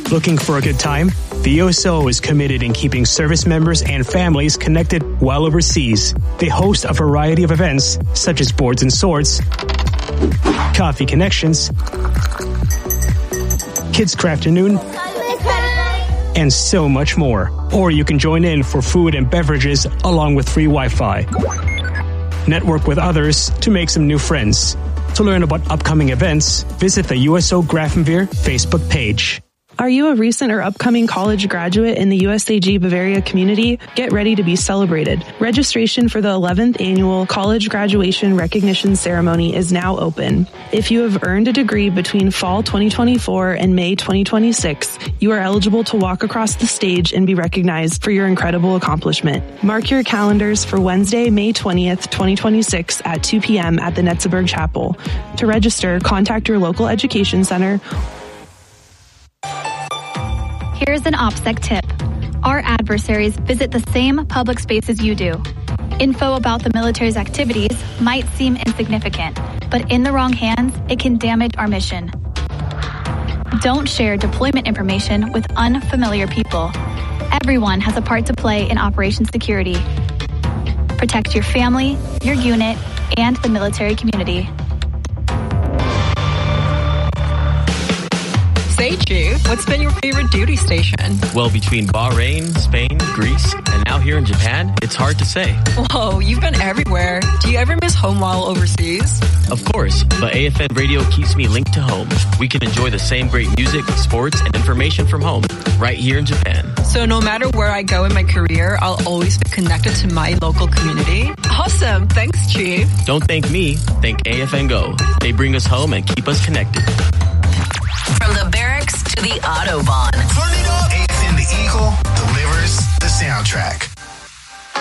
Looking for a good time? The USO is committed in keeping service members and families connected while overseas. They host a variety of events such as Boards and Swords, Coffee Connections, Kids Crafternoon, and so much more. Or you can join in for food and beverages along with free Wi-Fi. Network with others to make some new friends. To learn about upcoming events, visit the USO Grafenwehr Facebook page. Are you a recent or upcoming college graduate in the USAG Bavaria community? Get ready to be celebrated. Registration for the 11th annual College Graduation Recognition Ceremony is now open. If you have earned a degree between fall 2024 and May 2026, you are eligible to walk across the stage and be recognized for your incredible accomplishment. Mark your calendars for Wednesday, May 20th, 2026 at 2 p.m. at the Netzeburg Chapel. To register, contact your local education center. Here's an OPSEC tip. Our adversaries visit the same public spaces you do. Info about the military's activities might seem insignificant, but in the wrong hands, it can damage our mission. Don't share deployment information with unfamiliar people. Everyone has a part to play in Operation Security. Protect your family, your unit, and the military community. Say, Chief, what's been your favorite duty station? Well, between Bahrain, Spain, Greece, and now here in Japan, it's hard to say. Whoa, you've been everywhere. Do you ever miss home while overseas? Of course, but AFN Radio keeps me linked to home. We can enjoy the same great music, sports, and information from home, right here in Japan. So no matter where I go in my career, I'll always be connected to my local community? Awesome. Thanks, Chief. Don't thank me. Thank AFN Go. They bring us home and keep us connected. From the barracks to the Autobahn. Turn it up. AFN the Eagle delivers the soundtrack.